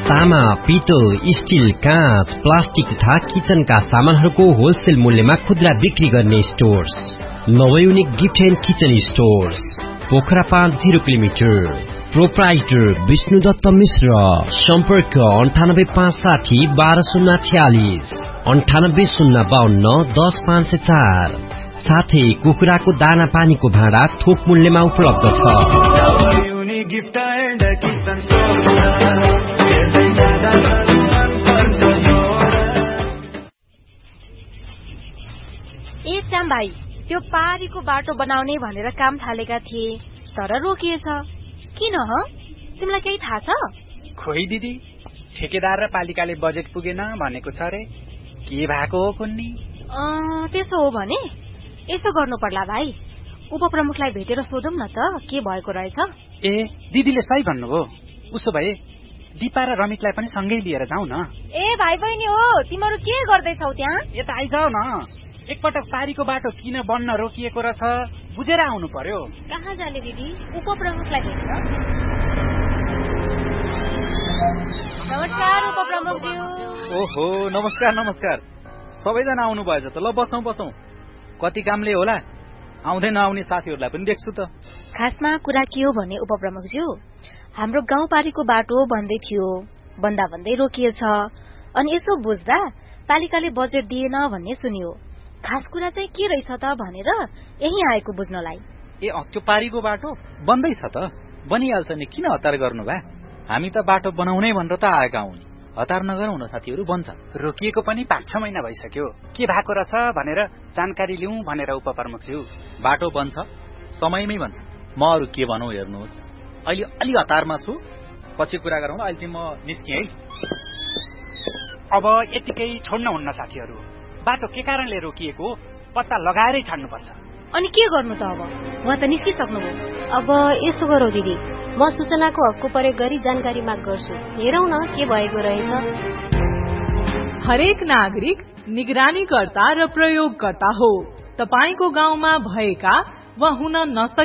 तामा, पितल, स्टिल, काँच, प्लास्टिक तथा किचनका सामानहरूको होलसेल मूल्यमा खुद्रा बिक्री गर्ने stores नवयुनिक gift and kitchen stores, Pokhara 5 0 kilometre. Proprietor Vishnu Dutt मिश्र। सम्पर्क 98560 12046 98052 10504। साथै कुखुराको दाना पानीको भाँडा थोक मूल्यमा उपलब्ध छ। ए श्याम भाइ, त्यो पारीको बाटो बनाउने भनेर काम थालेका थिए तर रोकिएछ। किन ह? तिमीलाई केही थाहा छ? खोइ दिदी, ठेकेदार र पालिकाले बजेट पुगेन भनेको छ रे। के भएको हो कुन्नी? त्यसो हो भने यसो गर्नु पर्ला भाइ, उपप्रमुखलाई भेटेर सोधौं न त के भएको रहेछ। ए दिदीले सही भन्नुभयो। उसो भए दिपा र रमितलाई पनि सँगै लिएर जाउँ न। ए भाइ बहिनी हो, तिमीहरू के गर्दैछौ त्यहाँ? यता आइजाऊ न। एकपटक पारीको बाटो किन बन्न रोकिएको रहेछ बुझेर आउनु पर्यो। कहाँ जाने दिदी? उपप्रमुखलाई भेट्न। नमस्कार उपप्रमुखज्यू। ओहो, नमस्कार नमस्कार। सबैजना आउनु भएछ त। ल बसौँ बसौँ। कति कामले होला, आउँदै नआउने साथीहरूलाई पनि देख्छु त। खासमा कुरा के हो भने उपप्रमुखज्यू, हाम्रो गाउँपारीको बाटो बन्दै थियो, बन्दा भन्दै रोकिएछ। अनि यसो बुझ्दा पालिकाले बजेट दिएन भन्ने सुनियो। खास कुरा चाहिँ के रहेछ त भनेर यही आएको बुझ्नलाई। ए त्यो पारीको बाटो बन्दै छ त। बनिहाल्छ नि, किन हतार गर्नु भा? हामी त बाटो बनाउनै भनेर त आएका हौ नि। हतार नगरौँ न साथीहरू, बन्छ। रोकिएको पनि 5-6 महिना भइसक्यो। के भएको रहेछ भनेर जानकारी लिउँ भनेर उपप्रमुखज्यू। बाटो बन्छ, समयमै बन्छ। म अरू के भनौँ हेर्नुहोस्, अहिले अलि हतारमा छु, पछि कुरा गरौँ। अहिले चाहिँ म निस्केँ है। अब यतिकै छोड्न हुन्न साथीहरू। बाटो के कारणले रोकिएको पत्ता लगाएरै छाड्नुपर्छ। अनि के गर्नु त अब? उहाँ त निस्किसक्नुभयो। अब यसो गरौ दिदी, म सूचनाको हकको प्रयोग गरी जानकारी माग गर्छु। हेरौँ न के भएको रहेछ। हरेक नागरिक निगरानीकर्ता र प्रयोगकर्ता हो। तपाईको गाउँमा भएका वा हुन नसकेका